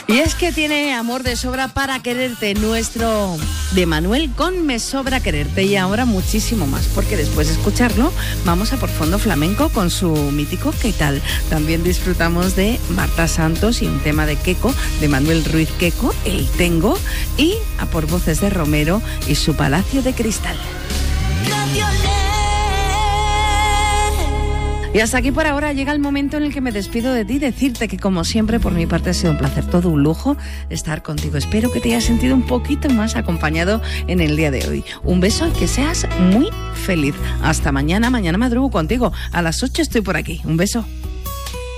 Y es que tiene amor de sobra para quererte, nuestro de Manuel con Me Sobra Quererte, y ahora muchísimo más, porque después de escucharlo vamos a por Fondo Flamenco con su mítico ¿Qué tal? También disfrutamos de Marta Santos y un tema de Queco, de Manuel Ruiz Queco, El Tengo, y a por voces de Romero y su Palacio de Cristal. Y hasta aquí por ahora llega el momento en el que me despido de ti, decirte que como siempre por mi parte ha sido un placer, todo un lujo estar contigo. Espero que te hayas sentido un poquito más acompañado en el día de hoy. Un beso y que seas muy feliz. Hasta mañana, mañana madrugo contigo. A las 8 estoy por aquí. Un beso.